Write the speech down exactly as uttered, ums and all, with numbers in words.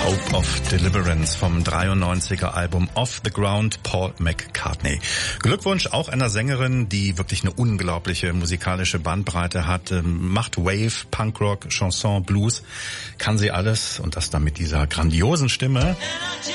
Hope of Deliverance vom dreiundneunziger Album Off the Ground, Paul McCartney. Glückwunsch auch einer Sängerin, die wirklich eine unglaubliche musikalische Bandbreite hat, macht Wave, Punkrock, Chanson, Blues, kann sie alles und das dann mit dieser grandiosen Stimme.